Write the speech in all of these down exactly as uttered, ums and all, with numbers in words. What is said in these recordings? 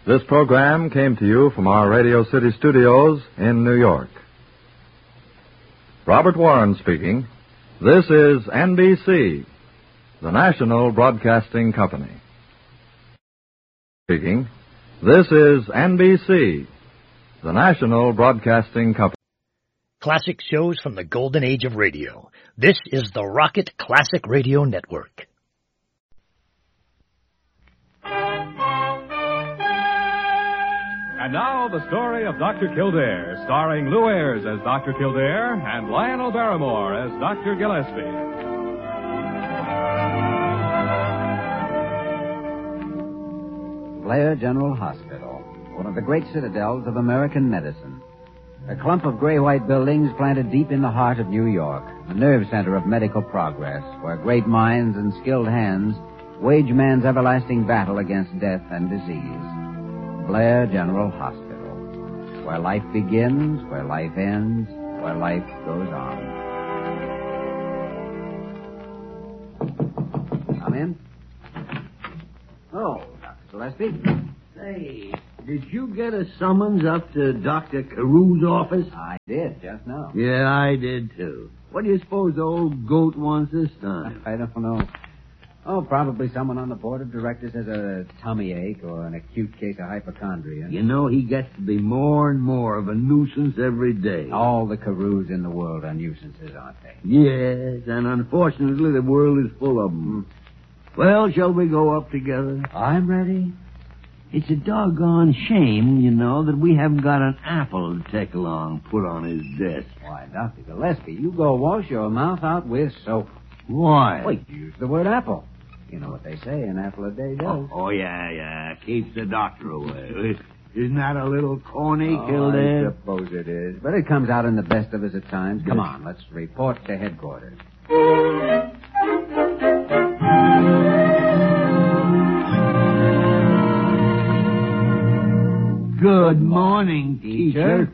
This program came to you from our Radio City studios in New York. Robert Warren speaking. This is N B C, the National Broadcasting Company. Speaking. This is N B C, the National Broadcasting Company. Classic shows from the golden age of radio. This is the Rocket Classic Radio Network. And now, the story of Doctor Kildare, starring Lou Ayres as Doctor Kildare and Lionel Barrymore as Doctor Gillespie. Blair General Hospital, one of the great citadels of American medicine. A clump of gray-white buildings planted deep in the heart of New York, the nerve center of medical progress, where great minds and skilled hands wage man's everlasting battle against death and disease. Blair General Hospital, where life begins, where life ends, where life goes on. Come in. Oh, Doctor Gillespie. Hey, did you get a summons up to Doctor Carew's office? I did, just now. Yeah, I did, too. What do you suppose the old goat wants this time? I don't know. Oh, probably someone on the board of directors has a tummy ache or an acute case of hypochondria. You know, he gets to be more and more of a nuisance every day. All the Carews in the world are nuisances, aren't they? Yes, and unfortunately the world is full of them. Well, shall we go up together? I'm ready. It's a doggone shame, you know, that we haven't got an apple to take along, put on his desk. Why, Doctor Gillespie, you go wash your mouth out with soap. Why? Wait, use the word apple. You know what they say, an apple a day does. Oh, oh yeah, yeah. Keeps the doctor away. Isn't that a little corny, oh, Kildare? I suppose it is. But it comes out in the best of us at times. Come on, let's report to headquarters. Good morning, teacher.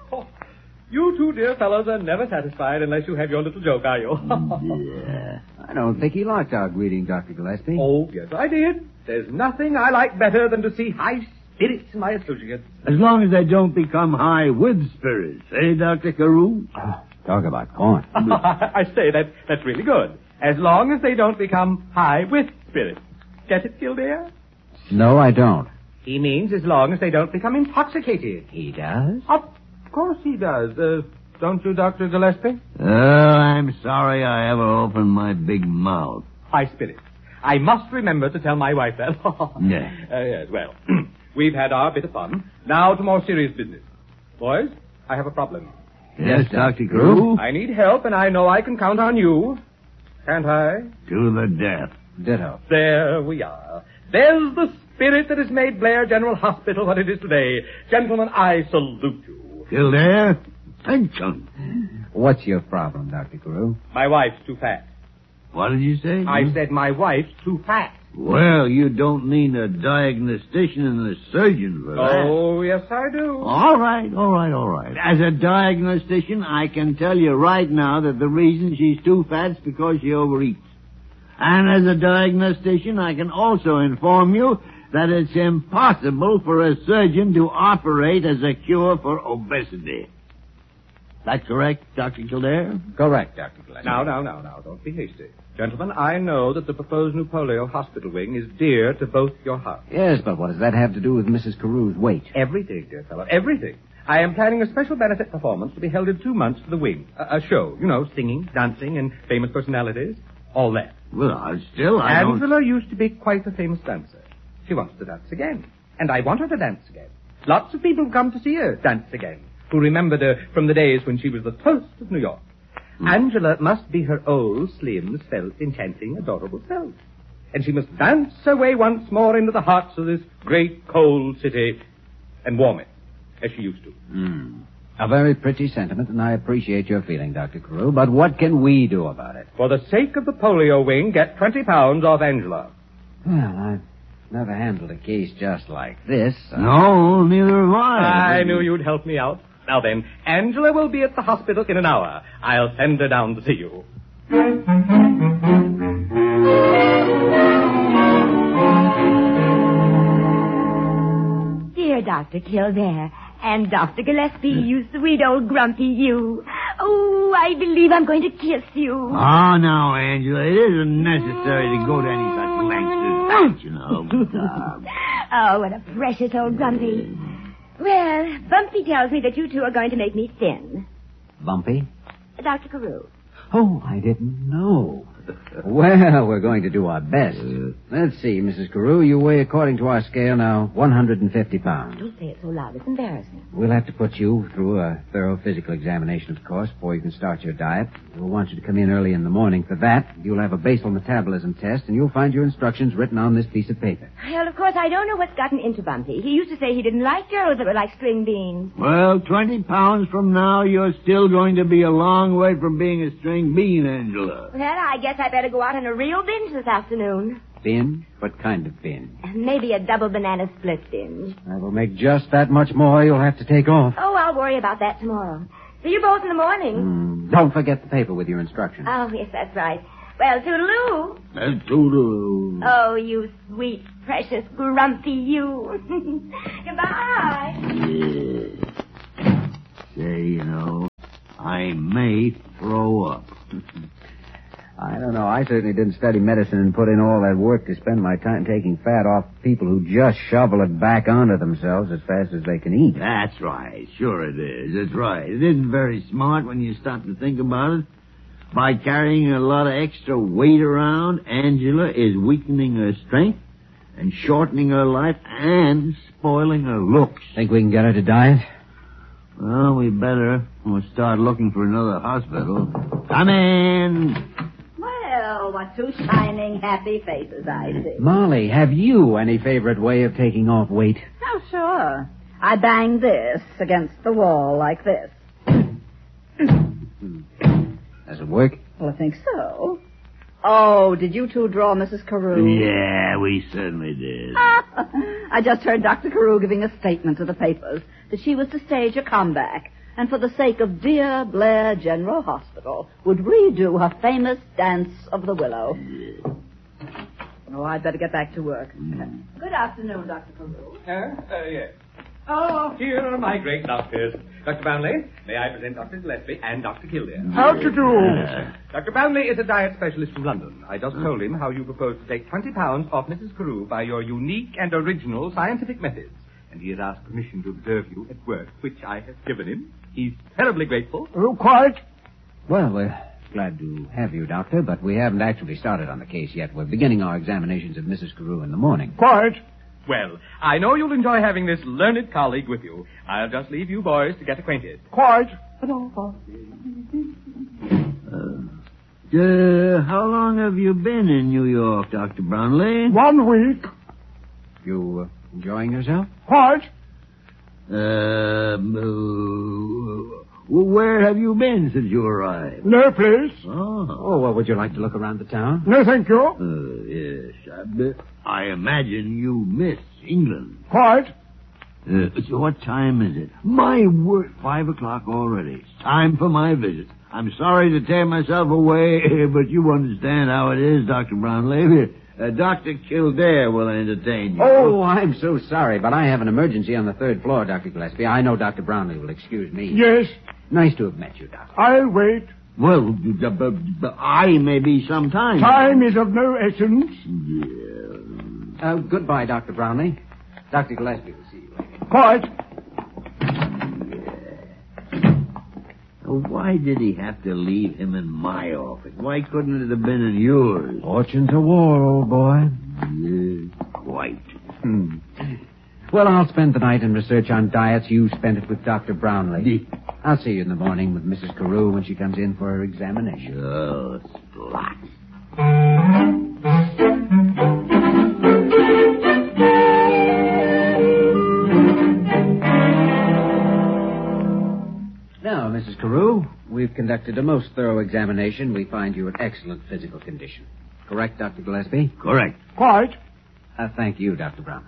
You two dear fellows are never satisfied unless you have your little joke, are you? Yeah. I don't think he liked our greeting, Doctor Gillespie. Oh, yes, I did. There's nothing I like better than to see high spirits in my associates. As long as they don't become high with spirits, eh, Doctor Carew? Oh, talk about corn. I say, that that's really good. As long as they don't become high with spirits. Get it, Kildare? No, I don't. He means as long as they don't become intoxicated. He does? Of course he does. Uh, don't you, Doctor Gillespie? Oh, I'm sorry I ever opened my big mouth. High spirits. I must remember to tell my wife that. Yeah. Uh, yes, well, we've had our bit of fun. Now to more serious business. Boys, I have a problem. Yes, Doctor Carew? I need help, and I know I can count on you. Can't I? To the death. Ditto. There we are. There's the spirit that has made Blair General Hospital what it is today. Gentlemen, I salute you. Kildare, attention. What's your problem, Doctor Carew? My wife's too fat. What did you say? I said my wife's too fat. Well, you don't need a diagnostician and a surgeon for that. Oh, yes, I do. All right, all right, all right. As a diagnostician, I can tell you right now that the reason she's too fat is because she overeats. And as a diagnostician, I can also inform you that it's impossible for a surgeon to operate as a cure for obesity. That correct, Doctor Kildare? Correct, Doctor Gillespie. Now, now, now, now, don't be hasty. Gentlemen, I know that the proposed new polio hospital wing is dear to both your hearts. Yes, but what does that have to do with Missus Carew's weight? Everything, dear fellow, everything. I am planning a special benefit performance to be held in two months for the wing. A, a show, you know, singing, dancing, and famous personalities. All that. Well, I still, I don't... Angela used to be quite a famous dancer. She wants to dance again. And I want her to dance again. Lots of people come to see her dance again, who remembered her from the days when she was the toast of New York. Mm. Angela must be her old, slim, svelte, enchanting, adorable self. And she must dance her way once more into the hearts of this great, cold city and warm it, as she used to. Mm. A very pretty sentiment, and I appreciate your feeling, Doctor Carew, but what can we do about it? For the sake of the polio wing, get twenty pounds off Angela. Well, I've never handled a case just like this. Uh... No, neither have I. I knew you'd help me out. Now then, Angela will be at the hospital in an hour. I'll send her down to see you. Doctor Kildare. And Doctor Gillespie, you sweet old grumpy you. Oh, I believe I'm going to kiss you. Oh, now, Angela, it isn't necessary to go to any such lengths as that, you know. Oh, what a precious old grumpy. Well, Bumpy tells me that you two are going to make me thin. Bumpy? Doctor Carew. Oh, I didn't know. Well, we're going to do our best. Let's see, Missus Carew, you weigh, according to our scale now, one hundred fifty pounds. Don't say it so loud. It's embarrassing. We'll have to put you through a thorough physical examination, of course, before you can start your diet. We'll want you to come in early in the morning. For that, you'll have a basal metabolism test, and you'll find your instructions written on this piece of paper. Well, of course, I don't know what's gotten into Bumpy. He used to say he didn't like girls that were like string beans. Well, twenty pounds from now, you're still going to be a long way from being a string bean, Angela. Well, I guess I better go out on a real binge this afternoon. Binge? What kind of binge? Maybe a double banana split binge. That will make just that much more you'll have to take off. Oh, I'll worry about that tomorrow. See you both in the morning. Mm, don't forget the paper with your instructions. Oh, yes, that's right. Well, toodaloo. And toodaloo. Oh, you sweet, precious, grumpy you. Goodbye. Yeah. Say, you know, I may throw up. I don't know. I certainly didn't study medicine and put in all that work to spend my time taking fat off people who just shovel it back onto themselves as fast as they can eat. That's right. Sure it is. That's right. It isn't very smart when you stop to think about it. By carrying a lot of extra weight around, Angela is weakening her strength and shortening her life and spoiling her looks. Think we can get her to diet? Well, we better. We'll start looking for another hospital. Come in. Well, what two shining, happy faces I see. Molly, have you any favorite way of taking off weight? Oh, sure. I bang this against the wall like this. Does it work? Well, I think so. Oh, did you two draw Missus Carew? Yeah, we certainly did. I just heard Doctor Carew giving a statement to the papers that she was to stage a comeback, and for the sake of dear Blair General Hospital, would redo her famous dance of the willow. Oh, I'd better get back to work. Mm. Good afternoon, Doctor Carew. Uh, uh, yes. Oh, here are my great doctors. Doctor Brownlee, may I present Doctor Gillespie and Doctor Kildare? How to do? Uh, Doctor Brownlee is a diet specialist from London. I just told him how you propose to take twenty pounds off Missus Carew by your unique and original scientific methods. And he has asked permission to observe you at work, which I have given him. He's terribly grateful. Oh, quiet. Well, we're glad to have you, Doctor, but we haven't actually started on the case yet. We're beginning our examinations of Missus Carew in the morning. Quiet. Well, I know you'll enjoy having this learned colleague with you. I'll just leave you boys to get acquainted. Quiet. Uh, uh, how long have you been in New York, Doctor Brownlee? One week. You uh, enjoying yourself? Quiet. Uh, where have you been since you arrived? No place. Oh. Oh, well, would you like to look around the town? No, thank you. Uh, yes. I, I imagine you miss England. Quiet. Uh, so what time is it? My word, five o'clock already. It's time for my visit. I'm sorry to tear myself away, but you understand how it is, Doctor Brownlee. Uh, Doctor Kildare will entertain you. Oh, I'm so sorry, but I have an emergency on the third floor, Doctor Gillespie. I know Doctor Brownlee will excuse me. Yes. Nice to have met you, Doctor. I'll wait. Well, I may be some time. Time is of no essence. Yeah. Uh, goodbye, Doctor Brownlee. Doctor Gillespie will see you later. Quiet. Why did he have to leave him in my office? Why couldn't it have been in yours? Fortune's a war, old boy. Yes, quite. Hmm. Well, I'll spend the night in research on diets. You spend it with Doctor Brownlee. I'll see you in the morning with Missus Carew when she comes in for her examination. Oh, splat. Now, Missus Carew, we've conducted a most thorough examination. We find you in excellent physical condition. Correct, Doctor Gillespie? Correct. Quiet. Uh, thank you, Doctor Brownlee.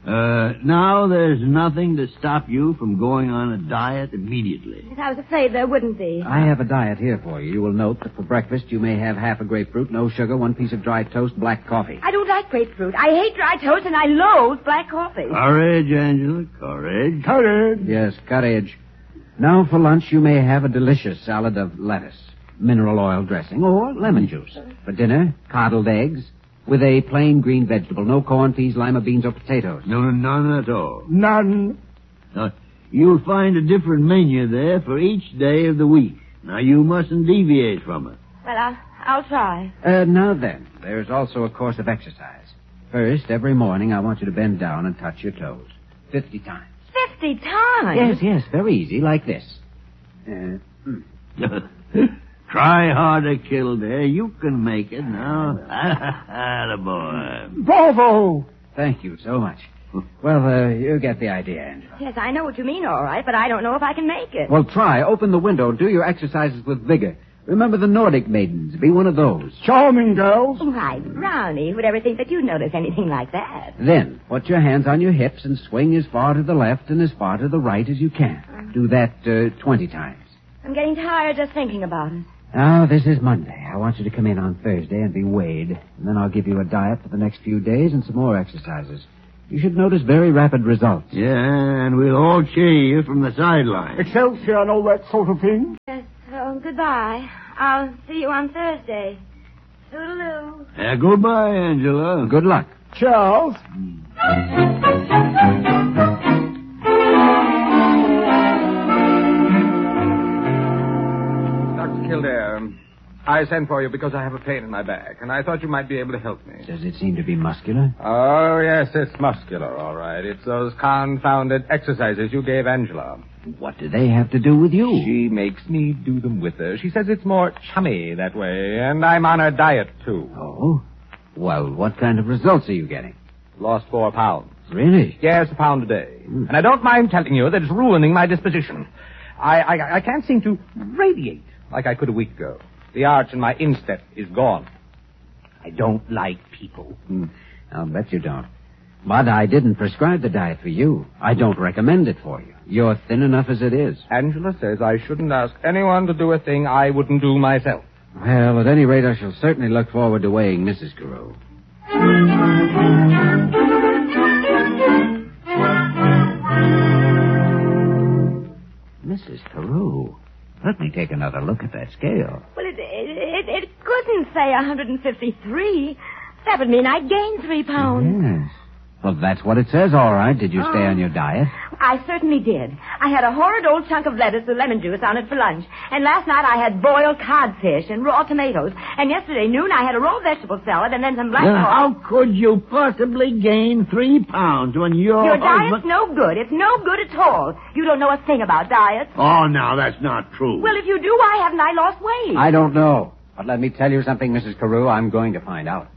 Uh, now there's nothing to stop you from going on a diet immediately. I was afraid there wouldn't be. I have a diet here for you. You will note that for breakfast you may have half a grapefruit, no sugar, one piece of dry toast, black coffee. I don't like grapefruit. I hate dry toast, and I loathe black coffee. Courage, Angela, courage. Courage. Yes, courage. Now for lunch you may have a delicious salad of lettuce, mineral oil dressing, or lemon juice. For dinner, coddled eggs, with a plain green vegetable, no corn, peas, lima beans, or potatoes. No, no, none at all. None. Now, you'll find a different menu there for each day of the week. Now, you mustn't deviate from it. Well, I'll, I'll try. Uh, now then, there's also a course of exercise. First, every morning I want you to bend down and touch your toes. Fifty times. Fifty times? Yes, yes, very easy, like this. Uh, mm. Try harder, Kildare. You can make it now. Attaboy. Bravo. Thank you so much. Well, uh, you get the idea, Angela. Yes, I know what you mean, all right, but I don't know if I can make it. Well, try. Open the window. Do your exercises with vigor. Remember the Nordic maidens. Be one of those. Charming girls. Why, Brownie, who'd ever think that you'd notice anything like that? Then, put your hands on your hips and swing as far to the left and as far to the right as you can. Do that uh, twenty times. I'm getting tired just thinking about it. Now, this is Monday. I want you to come in on Thursday and be weighed. And then I'll give you a diet for the next few days and some more exercises. You should notice very rapid results. Yeah, and we'll all cheer you from the sideline. Excelsior and all that sort of thing. Yes, oh, goodbye. I'll see you on Thursday. Toodaloo. Uh, goodbye, Angela. Good luck. Charles. Doctor Kildare, I sent for you because I have a pain in my back, and I thought you might be able to help me. Does it seem to be muscular? Oh, yes, it's muscular, all right. It's those confounded exercises you gave Angela. What do they have to do with you? She makes me do them with her. She says it's more chummy that way, and I'm on a diet, too. Oh? Well, what kind of results are you getting? Lost four pounds. Really? Yes, a pound a day. Mm. And I don't mind telling you that it's ruining my disposition. I, I, I can't seem to radiate like I could a week ago. The arch in my instep is gone. I don't like people. Mm. I'll bet you don't. But I didn't prescribe the diet for you. I don't recommend it for you. You're thin enough as it is. Angela says I shouldn't ask anyone to do a thing I wouldn't do myself. Well, at any rate, I shall certainly look forward to weighing Missus Carew. Missus Carew, let me take another look at that scale. Well, it, it, it, it couldn't say one hundred fifty-three. That would mean I'd gained three pounds. Yes. Well, that's what it says, all right. Did you stay Oh. on your diet? I certainly did. I had a horrid old chunk of lettuce with lemon juice on it for lunch. And last night I had boiled codfish and raw tomatoes. And yesterday noon I had a raw vegetable salad and then some black Now, coffee. how could you possibly gain three pounds when you're... Your diet's no good. It's no good at all. You don't know a thing about diets. Oh, now, that's not true. Well, if you do, why haven't I lost weight? I don't know. But let me tell you something, Missus Carew. I'm going to find out.